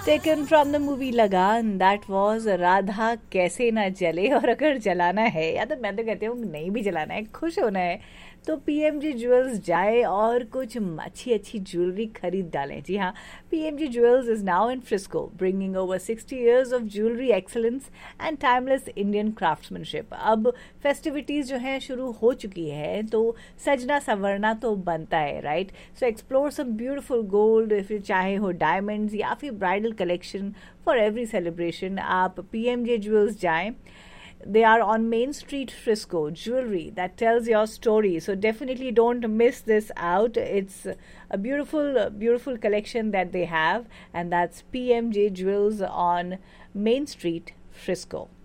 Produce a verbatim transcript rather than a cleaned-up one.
Taken from the movie Lagan, that was Radha कैसे ना जले. और अगर जलाना है या तो मैं तो कहती हूँ नहीं भी जलाना है, खुश होना है, तो पीएमजी ज्वेल्स जाए और कुछ अच्छी अच्छी ज्वेलरी खरीद डालें. जी हाँ, PMG jewels is now in Frisco, bringing over sixty years of jewellery excellence and timeless Indian craftsmanship. अब फेस्टिविटीज जो हैं शुरू हो चुकी है, तो सजना संवरना तो बनता है, राइट? सो एक्सप्लोर सम ब्यूटिफुल गोल्ड, फिर चाहे हो डायमंड्स या फिर bridal collection for every celebration. आप पीएमजे ज्वेल्स जाएं. They are on Main Street, Frisco. Jewelry that tells your story. So definitely don't miss this out. It's a beautiful, beautiful collection that they have, and that's P M J Jewels on Main Street, Frisco.